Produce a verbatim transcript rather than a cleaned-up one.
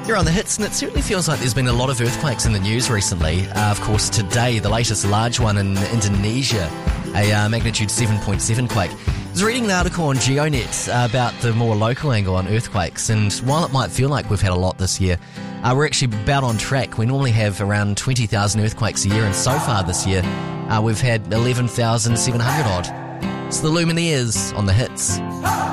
You're on the hits, and it certainly feels like there's been a lot of earthquakes in the news recently. Uh, of course, today, the latest large one in Indonesia, a uh, magnitude seven point seven quake. I was reading an article on GeoNet uh, about the more local angle on earthquakes, and while it might feel like we've had a lot this year, uh, we're actually about on track. We normally have around twenty thousand earthquakes a year, and so far this year, uh, we've had eleven thousand seven hundred odd. It's the Lumineers on the hits.